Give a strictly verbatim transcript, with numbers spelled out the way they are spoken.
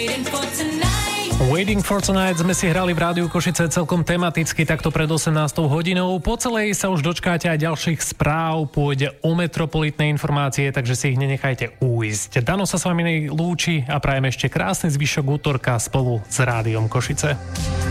Waiting for Tonight sme si hrali v Rádiu Košice celkom tematicky takto pred osemnástou hodinou. Po celej sa už dočkáte aj ďalších správ, pôjde o metropolitné informácie, takže si ich nenechajte uísť. Dano sa s vami lúči a prajem ešte krásny zvyšok útorka spolu s Rádiom Košice.